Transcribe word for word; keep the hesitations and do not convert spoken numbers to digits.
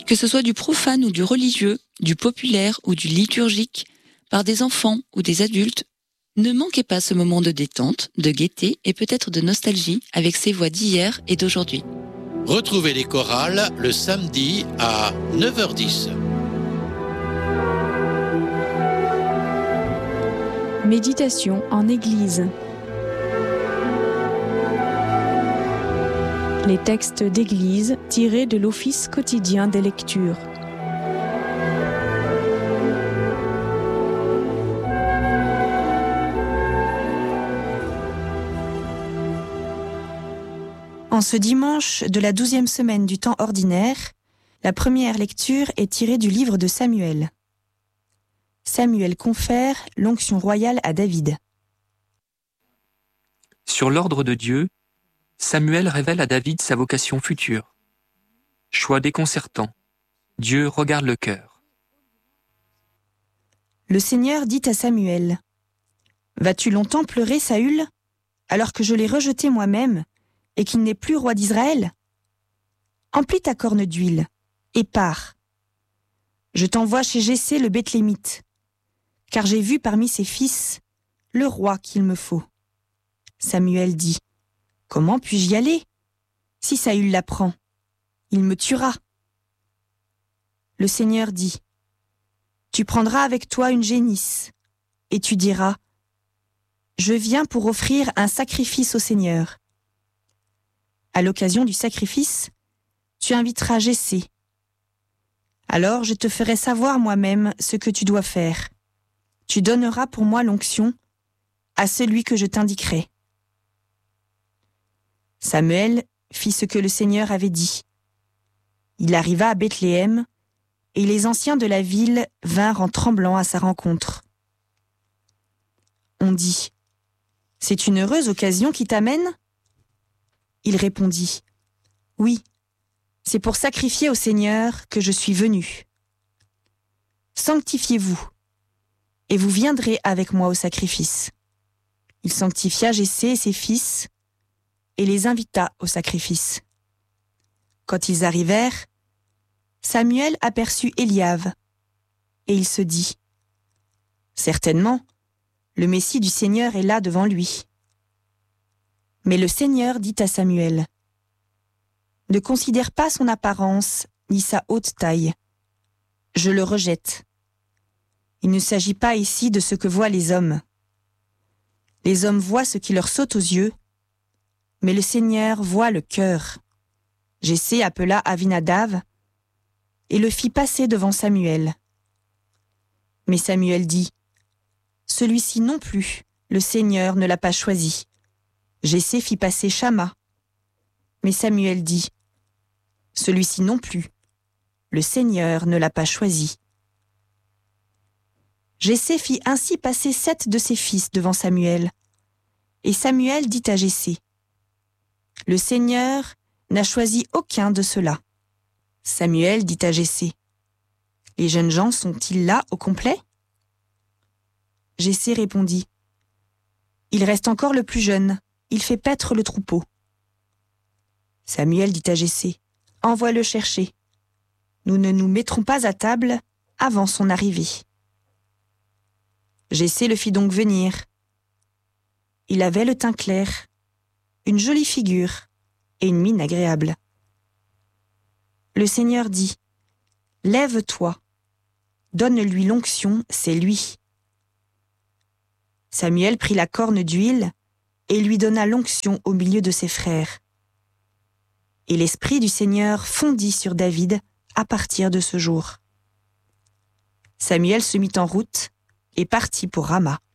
Que ce soit du profane ou du religieux, du populaire ou du liturgique, par des enfants ou des adultes, ne manquez pas ce moment de détente, de gaieté et peut-être de nostalgie avec ces voix d'hier et d'aujourd'hui. Retrouvez les chorales le samedi à neuf heures dix. Méditation en Église. Les textes d'Église tirés de l'Office quotidien des lectures. En ce dimanche de la douzième semaine du temps ordinaire, la première lecture est tirée du livre de Samuel. Samuel confère l'onction royale à David. Sur l'ordre de Dieu, Samuel révèle à David sa vocation future. Choix déconcertant. Dieu regarde le cœur. Le Seigneur dit à Samuel : « Vas-tu longtemps pleurer, Saül, alors que je l'ai rejeté moi-même et qu'il n'est plus roi d'Israël ? Emplis ta corne d'huile et pars. Je t'envoie chez Jessé le Bethlémite, car j'ai vu parmi ses fils le roi qu'il me faut. » Samuel dit : « Comment puis-je y aller ? Si Saül l'apprend, il me tuera. » Le Seigneur dit : « Tu prendras avec toi une génisse, et tu diras : Je viens pour offrir un sacrifice au Seigneur. À l'occasion du sacrifice, tu inviteras Jessé. Alors je te ferai savoir moi-même ce que tu dois faire. Tu donneras pour moi l'onction à celui que je t'indiquerai. » Samuel fit ce que le Seigneur avait dit. Il arriva à Bethléem, et les anciens de la ville vinrent en tremblant à sa rencontre. On dit : « C'est une heureuse occasion qui t'amène ? » Il répondit : « Oui, c'est pour sacrifier au Seigneur que je suis venu. Sanctifiez-vous, et vous viendrez avec moi au sacrifice. » Il sanctifia Jessé et ses fils, et les invita au sacrifice. Quand ils arrivèrent, Samuel aperçut Éliab, et il se dit : « Certainement, le Messie du Seigneur est là devant lui. » Mais le Seigneur dit à Samuel : « Ne considère pas son apparence ni sa haute taille. Je le rejette. Il ne s'agit pas ici de ce que voient les hommes. Les hommes voient ce qui leur saute aux yeux, mais le Seigneur voit le cœur. » Jessé appela Avinadav et le fit passer devant Samuel. Mais Samuel dit : « Celui-ci non plus, le Seigneur ne l'a pas choisi. » Jessé fit passer Shama. Mais Samuel dit : « Celui-ci non plus, le Seigneur ne l'a pas choisi. » Jessé fit ainsi passer sept de ses fils devant Samuel. Et Samuel dit à Jessé : « Le Seigneur n'a choisi aucun de ceux-là. » Samuel dit à Jessé : « Les jeunes gens sont-ils là au complet ?» Jessé répondit : « Il reste encore le plus jeune, il fait paître le troupeau. » Samuel dit à Jessé : « Envoie-le chercher. Nous ne nous mettrons pas à table avant son arrivée. » Jessé le fit donc venir. Il avait le teint clair, une jolie figure et une mine agréable. Le Seigneur dit : « Lève-toi, donne-lui l'onction, c'est lui. » Samuel prit la corne d'huile et lui donna l'onction au milieu de ses frères. Et l'Esprit du Seigneur fondit sur David à partir de ce jour. Samuel se mit en route et partit pour Rama.